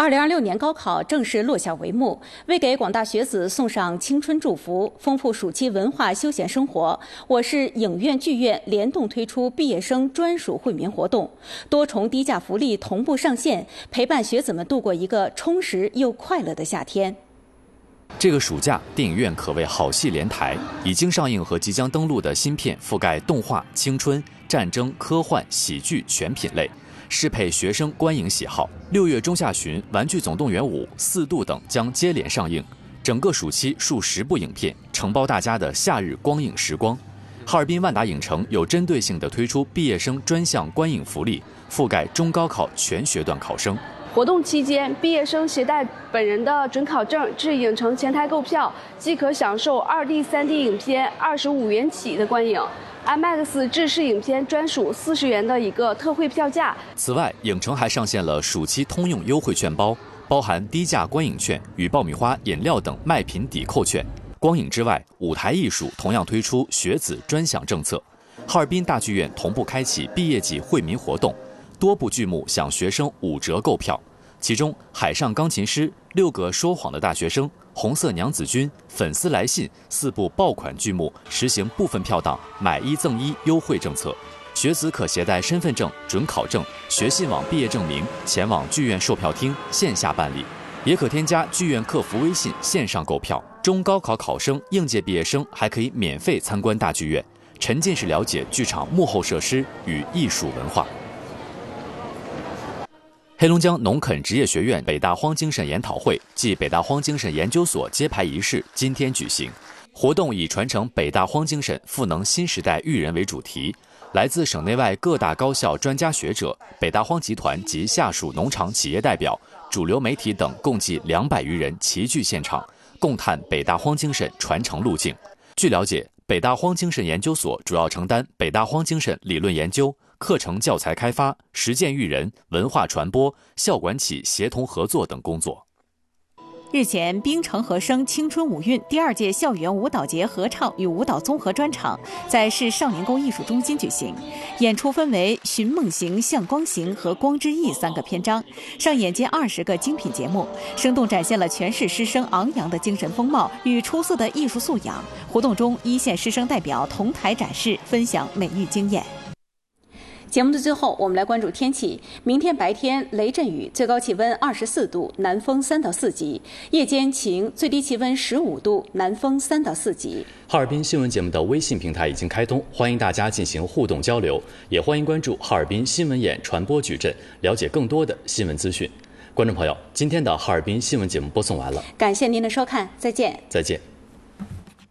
2026年高考正式落下帷幕，为给广大学子送上青春祝福，丰富暑期文化休闲生活，我市影院剧院联动推出毕业生专属惠民活动，多重低价福利同步上线，陪伴学子们度过一个充实又快乐的夏天。 这个暑假，电影院可谓好戏连台，已经上映和即将登陆的新片覆盖动画、青春、战争、科幻、喜剧全品类，适配学生观影喜好。6月中下旬，《玩具总动员5》、《4度》等将接连上映，整个暑期数10部影片，承包大家的夏日光影时光。哈尔滨万达影城有针对性地推出毕业生专项观影福利，覆盖中高考全学段考生。 活动期间，毕业生携带本人的准考证至影城前台购票，即可享受2D、3D 影片25元起的观影。IMAX 制式影片专属40元的一个特惠票价。 此外，影城还上线了暑期通用优惠券包，包含低价观影券与爆米花、饮料等卖品抵扣券。光影之外，舞台艺术同样推出学子专享政策。哈尔滨大剧院同步开启毕业季惠民活动，多部剧目享学生5折购票。其中，《海上钢琴师》、6个说谎的大学生、红色娘子军、粉丝来信4部爆款剧目实行部分票档买1赠1优惠政策，学子可携带身份证、准考证、学信网毕业证明前往剧院售票厅线下办理，也可添加剧院客服微信线上购票。中高考考生、应届毕业生还可以免费参观大剧院，沉浸式了解剧场幕后设施与艺术文化。黑龙江农垦职业学院北大荒精神研讨会暨北大荒精神研究所揭牌仪式今天举行。活动以传承北大荒精神、赋能新时代育人为主题，来自省内外各大高校专家学者、北大荒集团及下属农场企业代表、主流媒体等共计200余人齐聚现场，共探北大荒精神传承路径。据了解，北大荒精神研究所主要承担北大荒精神理论研究、课程教材开发、实践育人、文化传播、校管企协同合作等工作。 日前，冰城和声青春舞韵第2届校园舞蹈节合唱与舞蹈综合专场在市少年宫艺术中心举行，演出分为《寻梦行》、《向光行》和《光之翼》3个篇章，上演近20个精品节目，生动展现了全市师生昂扬的精神风貌与出色的艺术素养。活动中，一线师生代表同台展示，分享美育经验。节目的最后，我们来关注天气。明天白天雷阵雨，最高气温24度，南风3到4级；夜间晴，最低气温15度，南风3到4级。 哈尔滨新闻节目的微信平台已经开通，欢迎大家进行互动交流，也欢迎关注哈尔滨新闻眼传播矩阵，了解更多的新闻资讯。观众朋友，今天的哈尔滨新闻节目播送完了， 感谢您的收看，再见。 再见。